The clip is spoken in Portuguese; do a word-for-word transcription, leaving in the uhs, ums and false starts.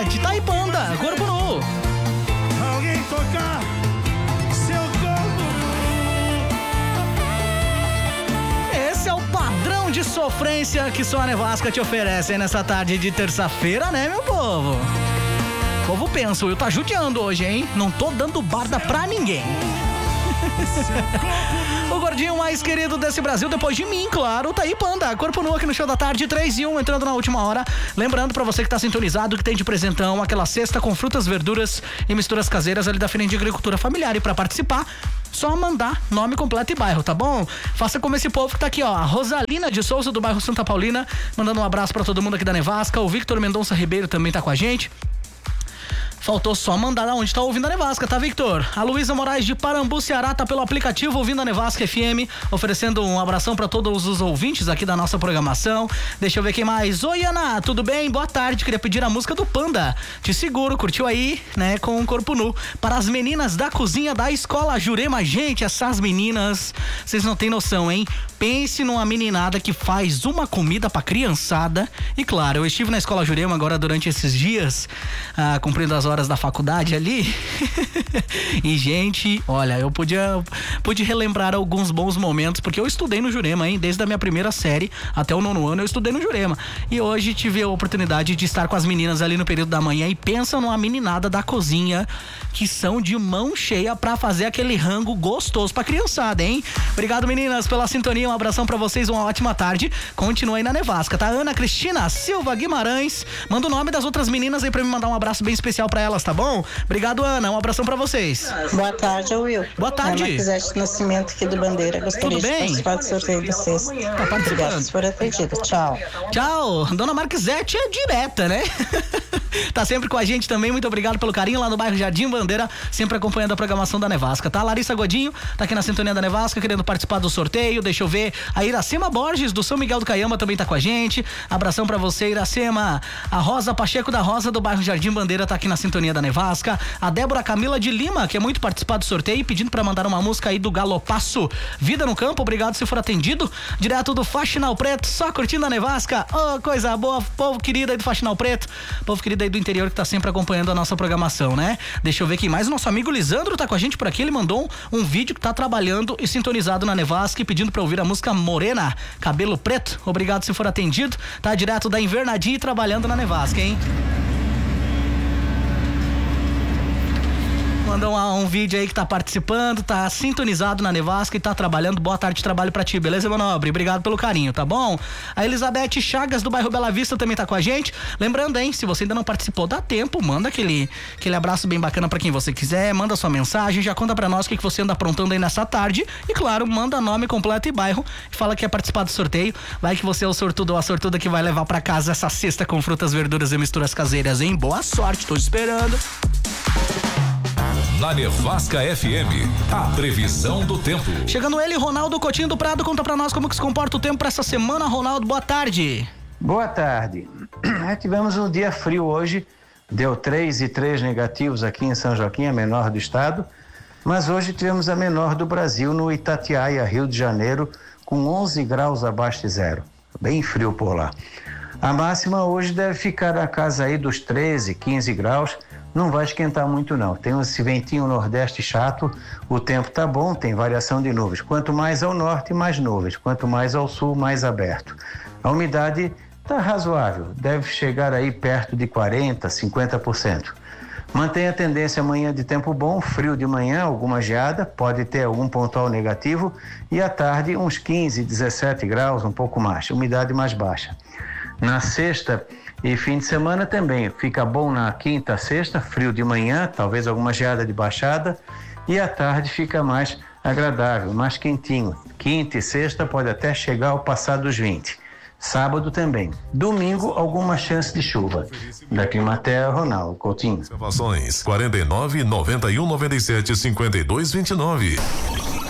tarde. Tá aí, Panda, corpo nu. Alguém tocar seu corpo. Esse é o padrão de sofrência que só a Nevasca te oferece aí nessa tarde de terça-feira, né, meu povo? O povo pensa, eu tá judiando hoje, hein? Não tô dando barda pra ninguém. O gordinho mais querido desse Brasil, depois de mim, claro, tá aí, Panda, corpo nu aqui no Show da Tarde, três e um, entrando na última hora. Lembrando pra você que tá sintonizado que tem de presentão aquela cesta com frutas, verduras e misturas caseiras ali da Feira de Agricultura Familiar. E pra participar, só mandar nome completo e bairro, tá bom? Faça como esse povo que tá aqui, ó, a Rosalina de Souza, do bairro Santa Paulina, mandando um abraço pra todo mundo aqui da Nevasca. O Victor Mendonça Ribeiro também tá com a gente. Faltou só mandar aonde tá ouvindo a Nevasca, tá, Victor? A Luísa Moraes de Parambu, Ceará, tá pelo aplicativo ouvindo a Nevasca F M, oferecendo um abração pra todos os ouvintes aqui da nossa programação. Deixa eu ver quem mais. Oi, Ana, tudo bem? Boa tarde, queria pedir a música do Panda. Te seguro, curtiu aí, né, com o corpo nu. Para as meninas da cozinha da Escola Jurema. Gente, essas meninas, vocês não têm noção, hein? Pense numa meninada que faz uma comida pra criançada. E claro, eu estive na Escola Jurema agora durante esses dias, ah, cumprindo as horas da faculdade ali. E, gente, olha, eu podia pude relembrar alguns bons momentos, porque eu estudei no Jurema, hein? Desde a minha primeira série até o nono ano eu estudei no Jurema. E hoje tive a oportunidade de estar com as meninas ali no período da manhã. E pensa numa meninada da cozinha que são de mão cheia pra fazer aquele rango gostoso pra criançada, hein? Obrigado, meninas, pela sintonia. Um abração pra vocês, uma ótima tarde. Continua aí na Nevasca, tá? Ana Cristina Silva Guimarães. Manda o nome das outras meninas aí pra me mandar um abraço bem especial pra elas, tá bom? Obrigado, Ana. Um abração pra vocês. Boa tarde, Will. Boa tarde. Ana Quisete Nascimento aqui do Bandeira. Gostaria Tudo bem? de participar do sorteio de sexta. Tá participando. Obrigada, se for atendida. Tchau. Tchau. Dona Marquisete é direta, né? Tá sempre com a gente também. Muito obrigado pelo carinho lá no bairro Jardim Bandeira, sempre acompanhando a programação da Nevasca, tá? Larissa Godinho tá aqui na sintonia da Nevasca, querendo participar do sorteio. Deixa eu ver. A Iracema Borges, do São Miguel do Caiama, também tá com a gente. Abração pra você, Iracema. A Rosa Pacheco da Rosa, do bairro Jardim Bandeira, tá aqui na sintonia da Nevasca. A Débora Camila de Lima, que é muito participar do sorteio, pedindo pra mandar uma música aí do Galopaço. Vida no Campo, obrigado se for atendido. Direto do Faxinal Preto, só curtindo a Nevasca. Oh, coisa boa, povo querido aí do Faxinal Preto. Povo querido aí do interior que tá sempre acompanhando a nossa programação, né? Deixa eu ver quem mais. O nosso amigo Lisandro tá com a gente por aqui. Ele mandou um, um vídeo que tá trabalhando e sintonizado na Nevasca e pedindo pra ouvir a música Morena, Cabelo Preto. Obrigado se for atendido. Tá direto da Invernadinha e trabalhando na Nevasca, hein? Mandou um, um vídeo aí que tá participando, tá sintonizado na Nevasca e tá trabalhando. Boa tarde de trabalho pra ti, beleza, meu nobre? Obrigado pelo carinho, tá bom? A Elizabeth Chagas, do bairro Bela Vista, também tá com a gente. Lembrando, hein, se você ainda não participou, dá tempo, manda aquele, aquele abraço bem bacana pra quem você quiser, manda sua mensagem, já conta pra nós o que, que você anda aprontando aí nessa tarde. E claro, manda nome completo e bairro e fala que quer participar do sorteio. Vai que você é o sortudo ou a sortuda que vai levar pra casa essa cesta com frutas, verduras e misturas caseiras, hein? Boa sorte, tô esperando. Na Nevasca F M, a previsão do tempo. Chegando ele, Ronaldo Coutinho do Prado, conta pra nós como que se comporta o tempo pra essa semana. Ronaldo, boa tarde. Boa tarde. É, tivemos um dia frio hoje, deu três e três negativos aqui em São Joaquim, a menor do estado, mas hoje tivemos a menor do Brasil no Itatiaia, Rio de Janeiro, com onze graus abaixo de zero. Bem frio por lá. A máxima hoje deve ficar na casa aí dos treze, quinze graus. Não vai esquentar muito não, tem esse ventinho nordeste chato, o tempo tá bom, tem variação de nuvens, quanto mais ao norte, mais nuvens, quanto mais ao sul, mais aberto. A umidade tá razoável, deve chegar aí perto de quarenta, cinquenta por cento. Mantém a tendência amanhã de tempo bom, frio de manhã, alguma geada, pode ter algum pontual negativo, e à tarde uns quinze, dezessete graus, um pouco mais, umidade mais baixa. Na sexta e fim de semana também, fica bom na quinta, sexta, frio de manhã, talvez alguma geada de baixada, e à tarde fica mais agradável, mais quentinho. Quinta e sexta pode até chegar ao passar dos vinte. Sábado também. Domingo, alguma chance de chuva. Da Climaterra, Ronaldo Coutinho. Observações quarenta e nove, noventa e um, noventa e sete, cinquenta e dois, vinte e nove.